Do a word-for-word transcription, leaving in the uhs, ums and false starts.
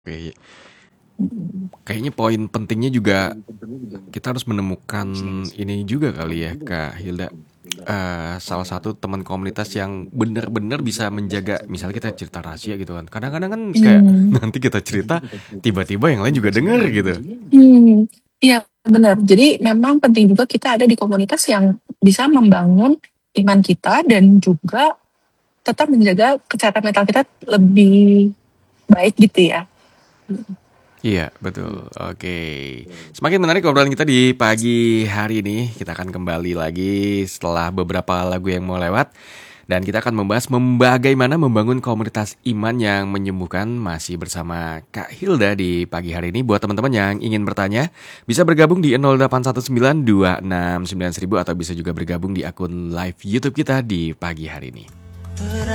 Oke. Mhm. Kayaknya poin pentingnya juga kita harus menemukan ini juga kali ya, Kak Hilda. Eh, salah satu teman komunitas yang benar-benar bisa menjaga, misalnya kita cerita rahasia gitu kan. Kadang-kadang kan kayak Mmm. nanti kita cerita, tiba-tiba yang lain juga denger gitu. Mmm, iya bener. Jadi memang penting juga kita ada di komunitas yang bisa membangun iman kita dan juga tetap menjaga kesehatan mental kita lebih baik gitu ya. Mhm. Iya, betul. Oke. Semakin menarik obrolan kita di pagi hari ini. Kita akan kembali lagi setelah beberapa lagu yang mau lewat. Dan kita akan membahas mem- bagaimana membangun komunitas iman yang menyembuhkan. Masih bersama Kak Hilda di pagi hari ini. Buat teman-teman yang ingin bertanya, bisa bergabung di nol delapan satu sembilan dua enam sembilan seribu atau bisa juga bergabung di akun live YouTube kita di pagi hari ini.